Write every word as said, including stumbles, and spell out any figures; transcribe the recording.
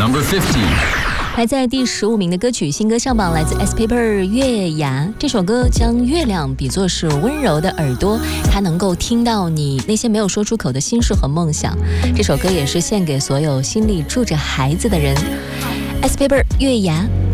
Number fifteen. 排在第十五名的歌曲新歌上榜，来自 S Paper 月牙。这首歌将月亮比作是温柔的耳朵，它能够听到你那些没有说出口的心事和梦想。这首歌也是献给所有心里住着孩子的人。S Paper 月牙。